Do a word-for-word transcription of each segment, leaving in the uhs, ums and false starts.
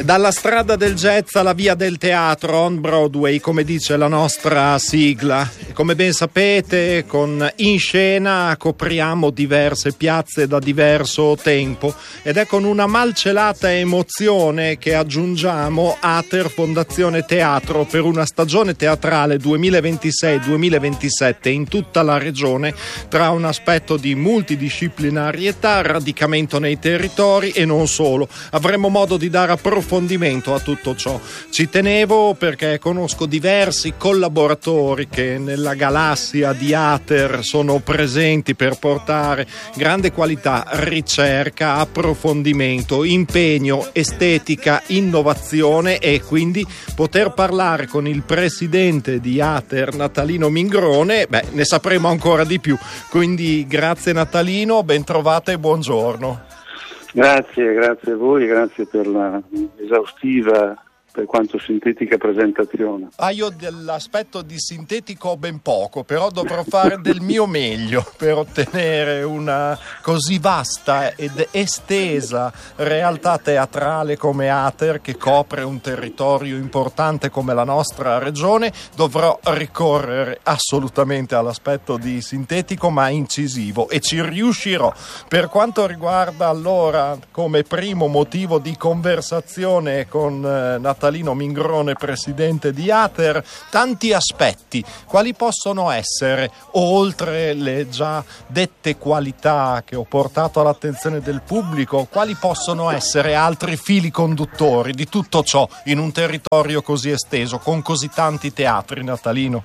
Dalla strada del jazz alla via del teatro on Broadway, come dice la nostra sigla. Come ben sapete, con In Scena copriamo diverse piazze da diverso tempo ed è con una malcelata emozione che aggiungiamo Ater Fondazione Teatro per una stagione teatrale duemilaventisei duemilaventisette in tutta la regione, tra un aspetto di multidisciplinarietà, radicamento nei territori e non solo. Avremo modo di dare approfondimento a tutto ciò. Ci tenevo perché conosco diversi collaboratori che nella galassia di Ater sono presenti per portare grande qualità, ricerca, approfondimento, impegno, estetica, innovazione e quindi poter parlare con il presidente di Ater, Natalino Mingrone, beh, ne sapremo ancora di più. Quindi grazie Natalino, ben trovata e buongiorno. Grazie, grazie a voi, grazie per la esaustiva, per quanto sintetica presentazione. Ah, io dell'aspetto di sintetico ho ben poco, però dovrò fare del mio meglio per ottenere una così vasta ed estesa realtà teatrale come Ater, che copre un territorio importante come la nostra regione. Dovrò ricorrere assolutamente all'aspetto di sintetico ma incisivo e ci riuscirò. Per quanto riguarda allora, come primo motivo di conversazione con eh, Natalino Mingrone, presidente di Ater, tanti aspetti. Quali possono essere, oltre le già dette qualità che ho portato all'attenzione del pubblico, quali possono essere altri fili conduttori di tutto ciò in un territorio così esteso, con così tanti teatri, Natalino?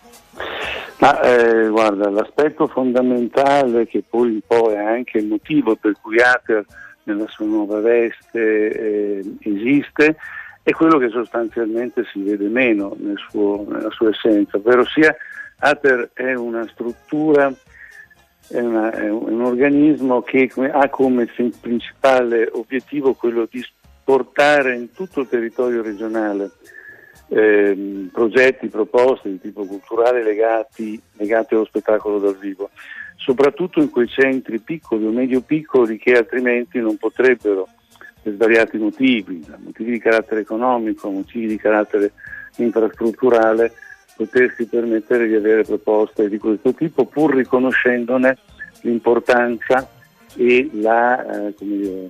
Ma eh, guarda, l'aspetto fondamentale, che poi un po' è anche il motivo per cui Ater nella sua nuova veste eh, esiste, è quello che sostanzialmente si vede meno nel suo, nella sua essenza, ovvero sia Ater è una struttura, è, una, è un organismo che ha come principale obiettivo quello di portare in tutto il territorio regionale eh, progetti, proposte di tipo culturale legati, legati allo spettacolo dal vivo, soprattutto in quei centri piccoli o medio piccoli che altrimenti non potrebbero, per svariati motivi, motivi di carattere economico, motivi di carattere infrastrutturale, potersi permettere di avere proposte di questo tipo, pur riconoscendone l'importanza e la, eh, come dire,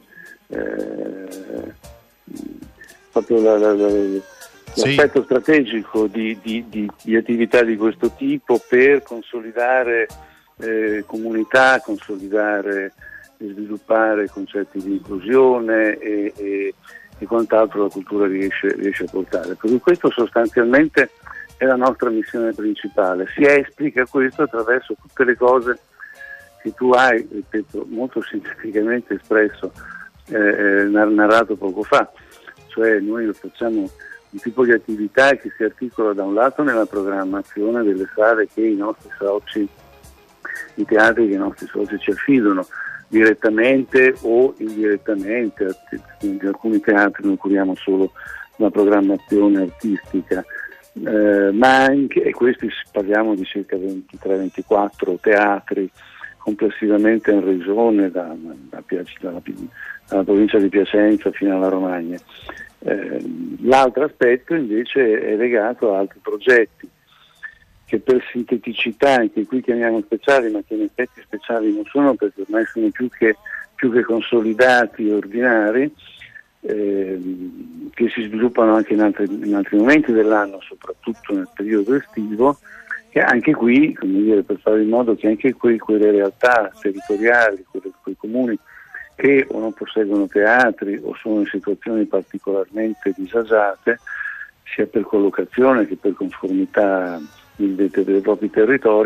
eh, proprio la, la, la, l'aspetto sì. strategico di, di, di, di attività di questo tipo per consolidare eh, comunità, consolidare sviluppare concetti di inclusione e, e, e quant'altro la cultura riesce, riesce a portare. Per cui questo sostanzialmente è la nostra missione principale. Si esplica questo attraverso tutte le cose che tu hai, ripeto, molto sinteticamente espresso, eh, narrato poco fa. Cioè noi facciamo un tipo di attività che si articola da un lato nella programmazione delle sale che i nostri soci, i teatri che i nostri soci ci affidano, direttamente o indirettamente. In alcuni teatri noi curiamo solo la programmazione artistica, eh, ma anche, e questi parliamo di circa ventitré ventiquattro teatri complessivamente in regione, da, da, da, dalla provincia di Piacenza fino alla Romagna. Eh, l'altro aspetto invece è legato a altri progetti che per sinteticità, anche qui chiamiamo speciali, ma che in effetti speciali non sono, perché ormai sono più che, più che consolidati e ordinari, eh, che si sviluppano anche in altri, in altri momenti dell'anno, soprattutto nel periodo estivo, e anche qui, come dire, per fare in modo che anche qui quelle realtà territoriali, quelle, quei comuni che o non posseggono teatri o sono in situazioni particolarmente disagiate, sia per collocazione che per conformità dei, dei propri territori,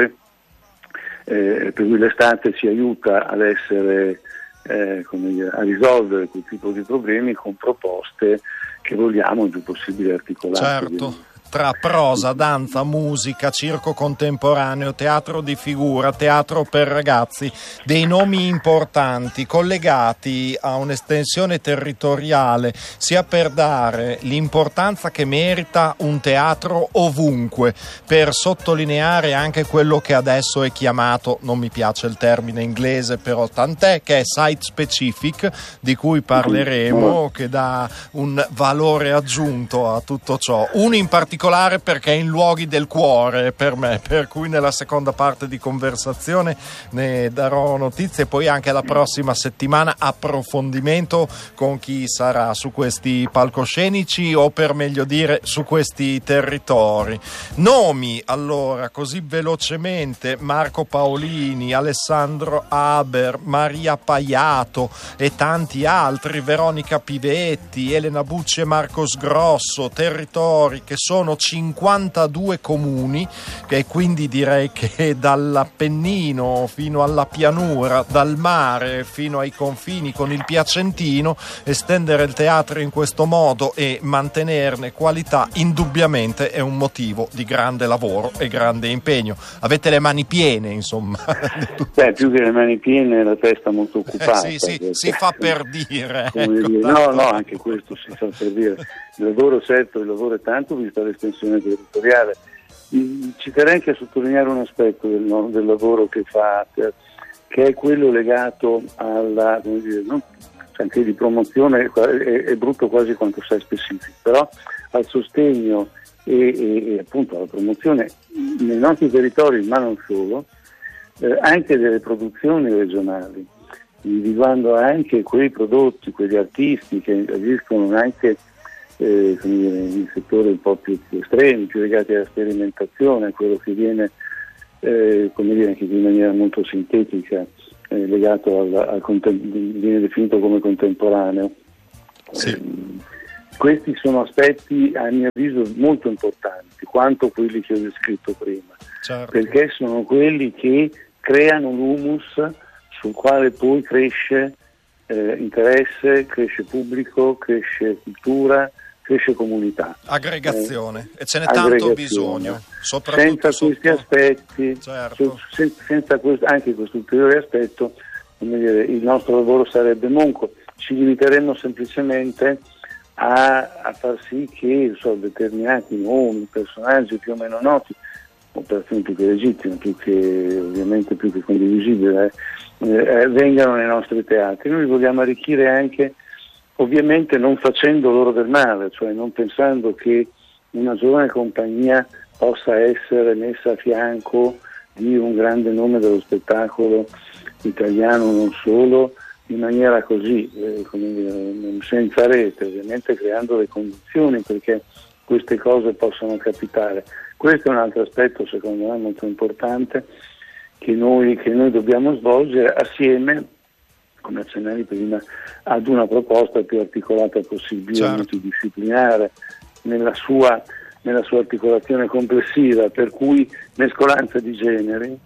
eh, per cui l'estate ci aiuta ad essere, eh, come dire, a risolvere quel tipo di problemi con proposte che vogliamo il più possibile articolate. Certo. tra prosa, danza, musica, circo contemporaneo, teatro di figura, teatro per ragazzi, dei nomi importanti collegati a un'estensione territoriale, sia per dare l'importanza che merita un teatro ovunque, per sottolineare anche quello che adesso è chiamato, non mi piace il termine inglese, però tant'è, che è site specific, di cui parleremo, che dà un valore aggiunto a tutto ciò. Uno in particolare perché è in luoghi del cuore per me, per cui nella seconda parte di conversazione ne darò notizie, poi anche la prossima settimana approfondimento con chi sarà su questi palcoscenici, o per meglio dire su questi territori. Nomi allora così velocemente: Marco Paolini, Alessandro Haber, Maria Paiato e tanti altri, Veronica Pivetti, Elena Bucci e Marcos Grosso. Territori che sono cinquantadue comuni, e quindi direi che dall'Appennino fino alla pianura, dal mare fino ai confini con il Piacentino, estendere il teatro in questo modo e mantenerne qualità indubbiamente è un motivo di grande lavoro e grande impegno. Avete le mani piene, insomma. Beh, più che le mani piene, la testa molto occupata. Eh, sì, sì, si fa per dire. Ecco, dire. No, no, anche questo si fa per dire. Il lavoro certo, il lavoro è tanto, vista l'estensione territoriale. Ci terrei anche a sottolineare un aspetto del, no, del lavoro che fate, che è quello legato alla, come dire, non, anche di promozione, è, è brutto quasi quanto sia specifico, però al sostegno e, e, e appunto alla promozione nei nostri territori, ma non solo, eh, anche delle produzioni regionali, individuando anche quei prodotti, quegli artisti che agiscono anche eh, come dire, in settori un po' più, più estremi, più legati alla sperimentazione, quello che viene eh, come dire, anche in maniera molto sintetica eh, legato al, al contem- viene definito come contemporaneo. Sì. Eh, questi sono aspetti a mio avviso molto importanti, quanto quelli che ho descritto prima, certo. Perché sono quelli che creano l'humus sul quale poi cresce eh, interesse, cresce pubblico, cresce cultura, cresce comunità. Aggregazione, eh, e ce n'è tanto bisogno. Senza sotto... questi aspetti, certo. sen- senza questo, anche questo ulteriore aspetto, come dire, il nostro lavoro sarebbe monco. Ci limiteremmo semplicemente a, a far sì che so, determinati nomi, personaggi più o meno noti, operazioni più che legittime, più che ovviamente più che condivisibili, eh, eh, vengano nei nostri teatri. Noi vogliamo arricchire anche, ovviamente non facendo loro del male, cioè non pensando che una giovane compagnia possa essere messa a fianco di un grande nome dello spettacolo italiano, non solo, in maniera così, eh, come dire, senza rete, ovviamente creando le condizioni perché queste cose possano capitare. Questo è un altro aspetto secondo me molto importante che noi, che noi dobbiamo svolgere assieme, come accennavi prima, ad una proposta più articolata possibile, certo. multidisciplinare nella sua, nella sua articolazione complessiva, per cui mescolanza di generi,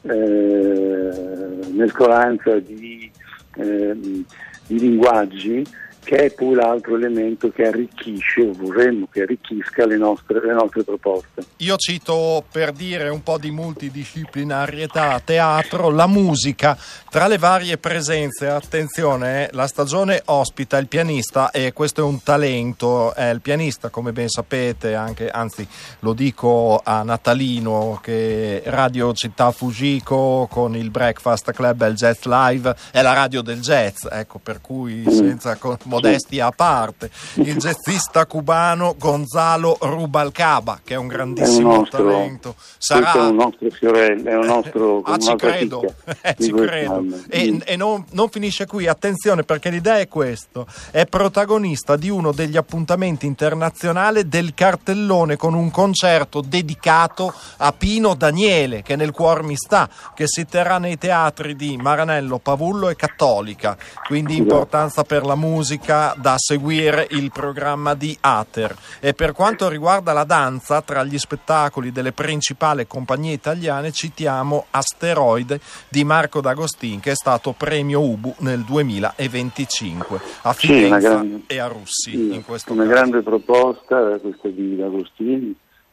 eh, mescolanza di, eh, di linguaggi, che è poi l'altro elemento che arricchisce, o vorremmo che arricchisca le nostre, le nostre proposte. Io cito, per dire un po' di multidisciplinarietà a teatro, la musica. Tra le varie presenze, attenzione, la stagione ospita il pianista, e questo è un talento, è il pianista, come ben sapete, anche, anzi lo dico a Natalino, che Radio Città Fujiko con il Breakfast Club e il Jazz Live è la radio del jazz, ecco, per cui senza modestia a parte, il jazzista cubano Gonzalo Rubalcaba, che è un grandissimo è un nostro, talento. Sarà è un nostro fiorello, è un nostro ah, ci credo, eh, ci credo. E, mm. e non, non finisce qui, attenzione, perché l'idea è questo: è protagonista di uno degli appuntamenti internazionali del cartellone, con un concerto dedicato a Pino Daniele, che nel cuor mi sta, che si terrà nei teatri di Maranello, Pavullo e Cattolica, quindi importanza per la musica da seguire il programma di Ater. E per quanto riguarda la danza, tra gli spettacoli delle principali compagnie italiane citiamo Asteroide di Marco D'Agostin, che è stato premio Ubu nel duemilaventicinque a Firenze, sì, grande, e a Russi, sì, in questo una caso. Grande proposta questa di D'Agostin,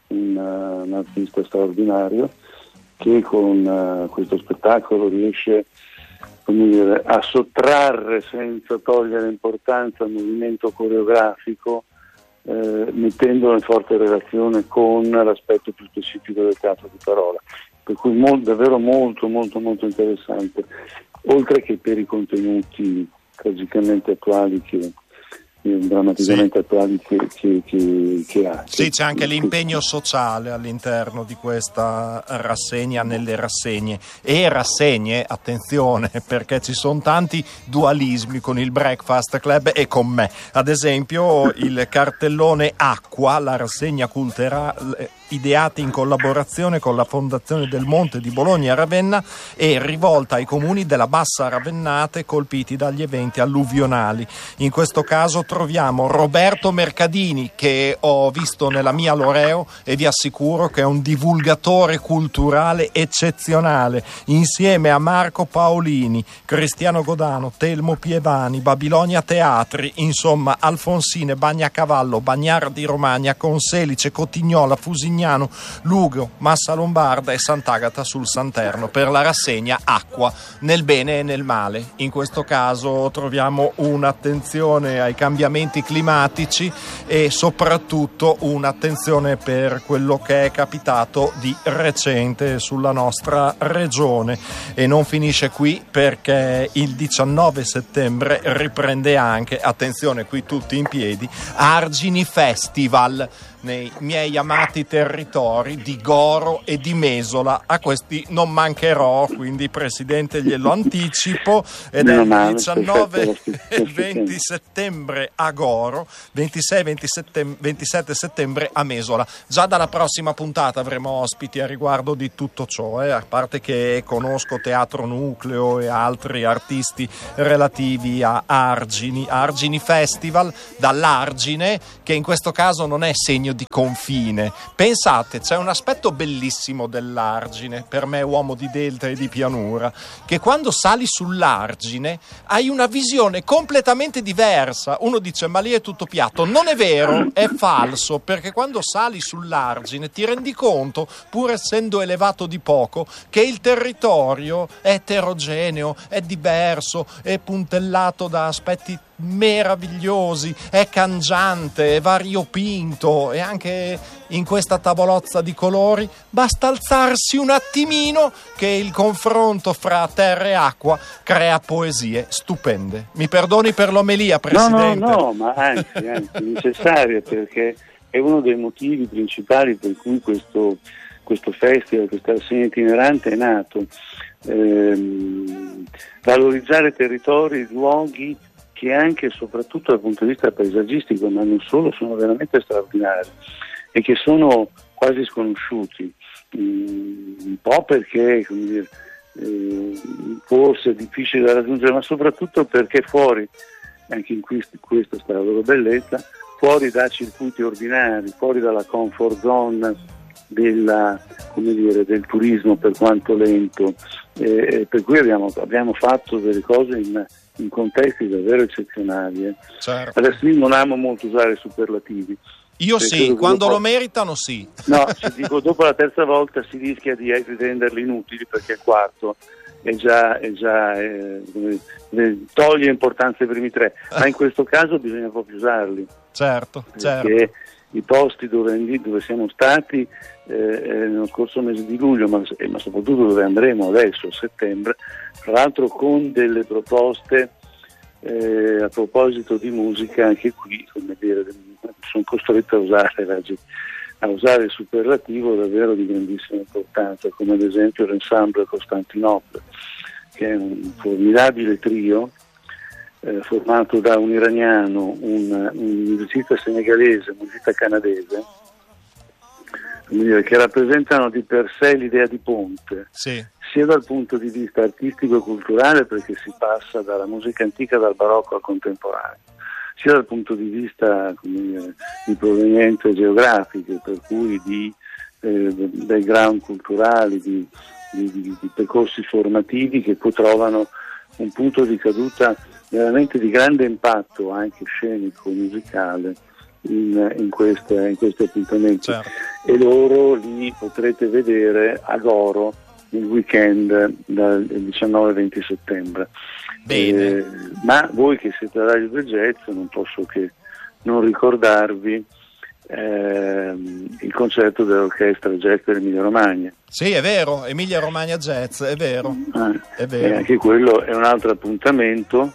un, un artista straordinario che con uh, questo spettacolo riesce, come dire, a sottrarre senza togliere importanza al movimento coreografico, eh, mettendolo in forte relazione con l'aspetto più specifico del teatro di parola, per cui mo- davvero molto molto molto interessante, oltre che per i contenuti tragicamente attuali che drammaticamente sì. attuali che, che, che, che ha. Sì, c'è anche l'impegno sociale all'interno di questa rassegna, nelle rassegne e rassegne, attenzione, perché ci sono tanti dualismi con il Breakfast Club e con me. Ad esempio il cartellone Acqua, la rassegna culturale ideata in collaborazione con la Fondazione del Monte di Bologna e Ravenna e rivolta ai comuni della Bassa Ravennate colpiti dagli eventi alluvionali. In questo caso troviamo Roberto Mercadini, che ho visto nella mia Loreo e vi assicuro che è un divulgatore culturale eccezionale, insieme a Marco Paolini, Cristiano Godano, Telmo Pievani, Babilonia Teatri, insomma Alfonsine, Bagnacavallo, Bagnara di Romagna, Conselice, Cotignola, Fusignano, Lugo, Massa Lombarda e Sant'Agata sul Santerno per la rassegna Acqua, nel bene e nel male. In questo caso troviamo un'attenzione ai cambiamenti climatici e soprattutto un'attenzione per quello che è capitato di recente sulla nostra regione. E non finisce qui, perché il diciannove settembre riprende anche, attenzione qui tutti in piedi, Argini Festival nei miei amati territori di Goro e di Mesola. A questi non mancherò, quindi Presidente glielo anticipo, ed è il diciannove e venti settembre a Goro, ventisei e ventisette settembre a Mesola. Già dalla prossima puntata avremo ospiti a riguardo di tutto ciò, eh? A parte che conosco Teatro Nucleo e altri artisti relativi a Argini, Argini Festival, dall'Argine, che in questo caso non è segno di confine. Pensate, c'è un aspetto bellissimo dell'Argine, per me uomo di delta e di pianura, che quando sali sull'Argine hai una visione completamente diversa. Uno dice ma lì è tutto piatto, non è vero, è falso, perché quando sali sull'Argine ti rendi conto, pur essendo elevato di poco, che il territorio è eterogeneo, è diverso, è puntellato da aspetti meravigliosi, è cangiante, è variopinto, e anche in questa tavolozza di colori basta alzarsi un attimino che il confronto fra terra e acqua crea poesie stupende. Mi perdoni per l'omelia, Presidente? No, no, no, ma anzi, anzi necessaria, perché è uno dei motivi principali per cui questo, questo festival, questa rassegna itinerante è nato. Ehm, valorizzare territori, luoghi che anche e soprattutto dal punto di vista paesaggistico, ma non solo, sono veramente straordinari e che sono quasi sconosciuti, mm, un po' perché, come dire, eh, forse è difficile da raggiungere, ma soprattutto perché fuori, anche in questo, questa sta la loro bellezza, fuori da circuiti ordinari, fuori dalla comfort zone della, come dire, del turismo, per quanto lento, eh, per cui abbiamo, abbiamo fatto delle cose in in contesti davvero eccezionali. Eh. Certo. Adesso io non amo molto usare i superlativi. Io sì, quando dopo... lo meritano sì. No, ci dico, dopo la terza volta si rischia di renderli inutili, perché il quarto è già, è già eh, toglie importanza ai primi tre, ma in questo caso bisogna proprio usarli. Certo, certo. Perché i posti dove, dove siamo stati eh, nello scorso mese di luglio, ma, ma soprattutto dove andremo adesso a settembre, tra l'altro con delle proposte eh, a proposito di musica, anche qui, come dire, sono costretto a usare, a usare il superlativo davvero di grandissima importanza, come ad esempio l'ensemble Costantinopoli, che è un formidabile trio eh, formato da un iraniano, un, un musicista senegalese, un musicista canadese, che rappresentano di per sé l'idea di ponte, sì, sia dal punto di vista artistico e culturale, perché si passa dalla musica antica, dal barocco al contemporaneo, sia dal punto di vista, come dire, di provenienza geografiche, per cui di eh, background culturali, di, di, di, di percorsi formativi che poi trovano un punto di caduta veramente di grande impatto anche scenico, musicale, in, in, queste, in questi appuntamenti. Certo. E loro li potrete vedere a Goro il weekend dal diciannove venti settembre. Bene. Eh, ma voi che siete a Radio del Jazz non posso che non ricordarvi ehm, il concerto dell'orchestra jazz dell'Emilia Romagna. Sì, è vero, Emilia Romagna Jazz, è vero, Eh, è vero. E anche quello è un altro appuntamento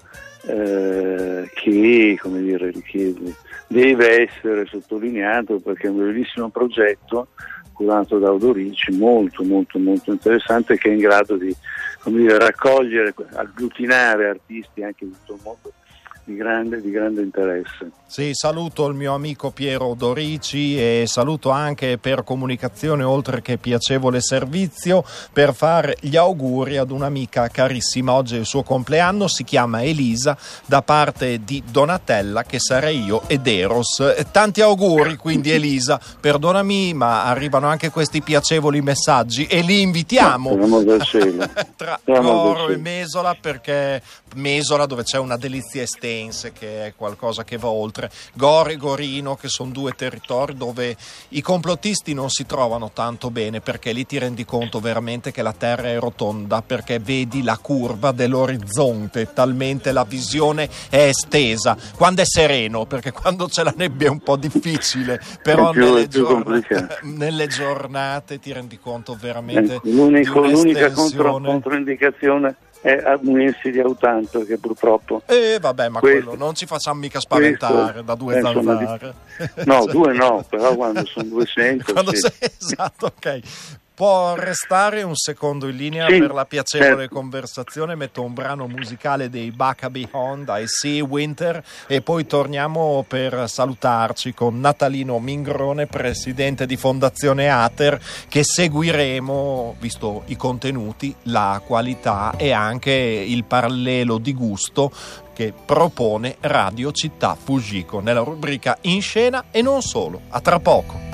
eh, che, come dire, richiede, deve essere sottolineato perché è un bellissimo progetto curato da Odorici, molto molto molto interessante, che è in grado di, come dire, raccogliere, agglutinare artisti anche di tutto il mondo di grande, di grande interesse. Sì, saluto il mio amico Piero Dorici e saluto anche per comunicazione, oltre che piacevole servizio, per fare gli auguri ad un'amica carissima. Oggi è il suo compleanno, si chiama Elisa, da parte di Donatella, che sarei io, ed Eros. Tanti auguri quindi Elisa, perdonami ma arrivano anche questi piacevoli messaggi e li invitiamo no, del cielo. tra Siamo Goro del e Mesola, perché Mesola dove c'è una delizia estense che è qualcosa che va oltre. Goro e Gorino, che sono due territori dove i complottisti non si trovano tanto bene, perché lì ti rendi conto veramente che la terra è rotonda, perché vedi la curva dell'orizzonte, talmente la visione è estesa quando è sereno, perché quando c'è la nebbia è un po' difficile, però più, nelle, giornate, nelle giornate ti rendi conto veramente ecco, l'unico, di l'unica contro, un'estensione. controindicazione è unirsi di autanto, che purtroppo Eh vabbè, ma questo, quello non ci facciamo mica spaventare questo, da due eh, insomma, zanzare. no, due no, però quando sono duecento quando sì. sei, esatto, ok. Può restare un secondo in linea sì, per la piacevole certo. conversazione? Metto un brano musicale dei Baka Beyond, I See Winter, e poi torniamo per salutarci con Natalino Mingrone, presidente di Fondazione Ater, che seguiremo, visto i contenuti, la qualità e anche il parallelo di gusto che propone Radio Città Fujiko nella rubrica In Scena e non solo. A tra poco.